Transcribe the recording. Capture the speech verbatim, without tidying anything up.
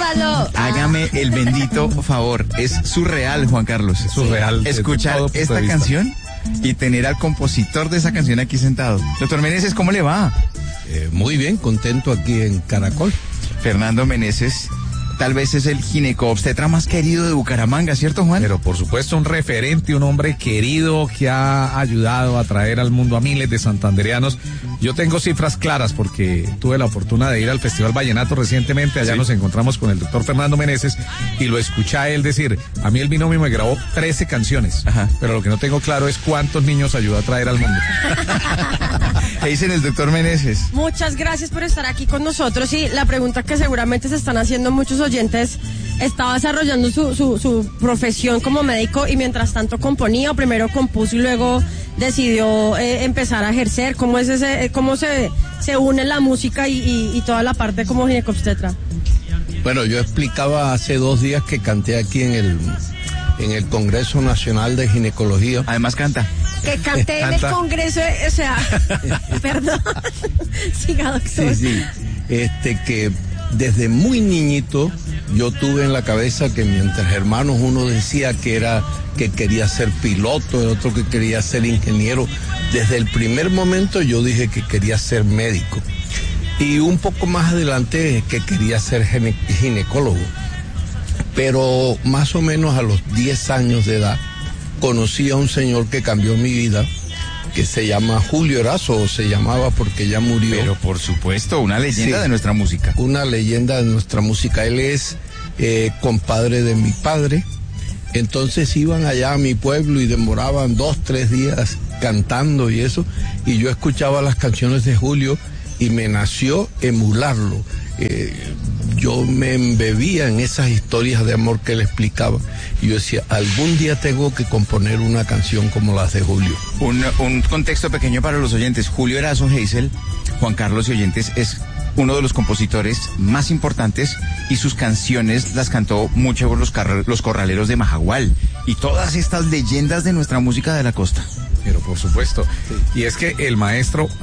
Devuélvalo. Hágame el bendito favor. Es surreal, Juan Carlos. Es surreal. Escuchar esta canción y tener al compositor de esa canción aquí sentado. Doctor Meneses, ¿cómo le va? Eh, muy bien, contento aquí en Caracol. Fernando Meneses, tal vez es el ginecobstetra más querido de Bucaramanga, ¿cierto, Juan? Pero por supuesto un referente, un hombre querido que ha ayudado a traer al mundo a miles de santandereanos. Yo tengo cifras claras porque tuve la fortuna de ir al Festival Vallenato recientemente. Allá sí. Nos encontramos con el doctor Fernando Meneses y lo escuché a él decir, a mí el binomio me grabó trece canciones. Ajá. Pero lo que no tengo claro es cuántos niños ayudó a traer al mundo. ¿Qué dicen el doctor Meneses? Muchas gracias por estar aquí con nosotros y la pregunta que seguramente se están haciendo muchos oyentes, estaba desarrollando su, su, su profesión como médico y mientras tanto componía, o primero compuso y luego decidió eh, empezar a ejercer. ¿Cómo es ese, cómo se, se une la música y, y, y toda la parte como ginecobstetra? Bueno, yo explicaba hace dos días que canté aquí en el en el Congreso Nacional de Ginecología. Además canta. Que canté en el Congreso, o sea, perdón. Siga, doctor. Sí, sí. Este que desde muy niñito yo tuve en la cabeza que mientras hermanos uno decía que era que quería ser piloto, el otro que quería ser ingeniero. Desde el primer momento yo dije que quería ser médico. Y un poco más adelante que quería ser gine- ginecólogo. Pero más o menos a los diez años de edad conocí a un señor que cambió mi vida, que se llama Julio Erazo, o se llamaba porque ya murió. Pero por supuesto, una leyenda Sí, de nuestra música. Una leyenda de nuestra música. Él es eh, compadre de mi padre. Entonces iban allá a mi pueblo y demoraban dos, tres días cantando y eso. Y yo escuchaba las canciones de Julio y me nació emularlo. Eh, yo me embebía en esas historias de amor que él explicaba. Y yo decía, algún día tengo que componer una canción como las de Julio. Un, un contexto pequeño para los oyentes. Julio Erazo Heisel, Juan Carlos y oyentes, es uno de los compositores más importantes y sus canciones las cantó mucho por los, car- los corraleros de Majagual y todas estas leyendas de nuestra música de la costa. Pero por supuesto. Sí. Y es que el maestro,